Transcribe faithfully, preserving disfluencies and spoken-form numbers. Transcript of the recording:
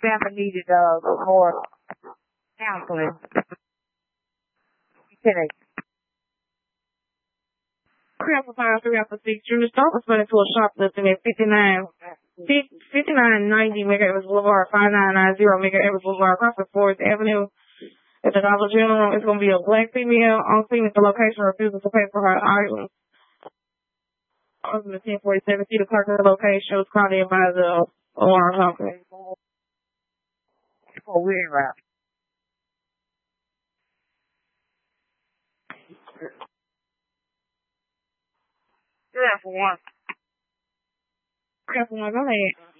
family needed uh, more counseling. Okay. Crystal five three after six. Junior Stone was running to a shoplifting at fifty-nine, fifty-nine ninety Mega Evans Boulevard, five nine nine zero Mega Evans Boulevard, across the Forest Avenue. At the Dollar General, it's going to be a black female on scene at the location refuses to pay for her items. On the ten forty-seven, see the clerk at the location was called in by the alarm company. For weird rap. Yeah, for one. Yeah, for one, go ahead.